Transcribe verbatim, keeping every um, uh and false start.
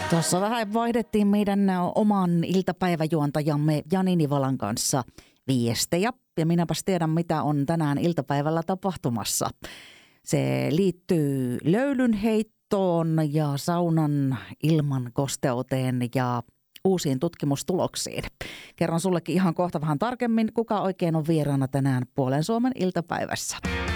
Tuossa vähän vaihdettiin meidän oman iltapäiväjuontajamme Jani Nivalan kanssa viestejä. Ja minäpäs tiedän, mitä on tänään iltapäivällä tapahtumassa. Se liittyy löylynheittoon ja saunan ilman kosteuteen ja uusiin tutkimustuloksiin. Kerron sullekin ihan kohta vähän tarkemmin, kuka oikein on vieraana tänään Puolen Suomen iltapäivässä.